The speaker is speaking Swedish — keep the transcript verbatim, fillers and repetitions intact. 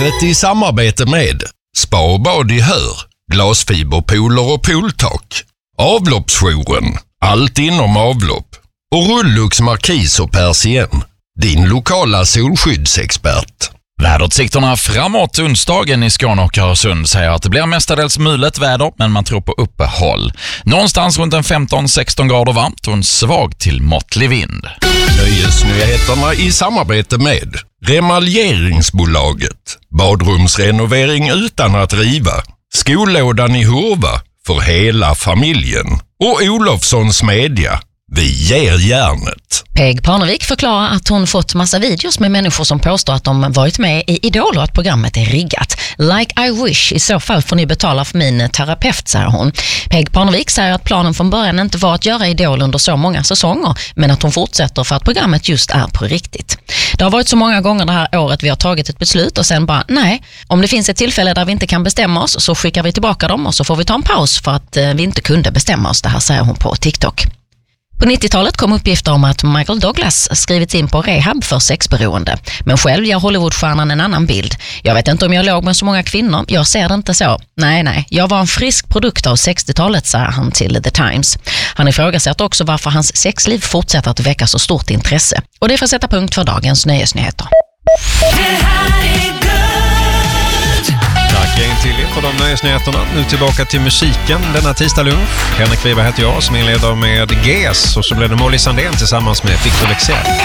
Programmet i samarbete med Spa och bad i Hör, glasfiberpooler och pooltak, Avloppsjouren, allt inom avlopp och Rullux Markis och Persien, din lokala solskyddsexpert. Väderutsikterna framåt onsdagen i Skåne och Öresund säger att det blir mestadels mulet väder, men man tror på uppehåll. Någonstans runt en femton sexton grader varmt och en svag till måttlig vind. Nöjesnyheterna i samarbete med Remaljeringsbolaget, badrumsrenovering utan att riva, Skolådan i Hurva för hela familjen och Olofssons Media. Vi ger järnet. Peg Parnevik förklarar att hon fått massa videos med människor som påstår att de varit med i Idol och att programmet är riggat. Like I wish, i så fall får ni betala för min terapeut, säger hon. Peg Parnevik säger att planen från början inte var att göra Idol under så många säsonger, men att hon fortsätter för att programmet just är på riktigt. Det har varit så många gånger det här året vi har tagit ett beslut och sen bara, nej, om det finns ett tillfälle där vi inte kan bestämma oss så skickar vi tillbaka dem och så får vi ta en paus för att vi inte kunde bestämma oss. Det här säger hon på TikTok. På nittiotalet kom uppgifter om att Michael Douglas skrivits in på rehab för sexberoende. Men själv gör Hollywoodstjärnan en annan bild. Jag vet inte om jag låg med så många kvinnor. Jag ser det inte så. Nej, nej. Jag var en frisk produkt av sextiotalet, säger han till The Times. Han ifrågasätter också varför hans sexliv fortsätter att väcka så stort intresse. Och det får sätta punkt för dagens nöjesnyheter. Tack en till er för de nöjesnyheterna. Nu tillbaka till musiken denna tisdag lunch. Henrik Wiberg heter jag som inleder med G S och så blir det Molly Sandén tillsammans med Victor Lexell.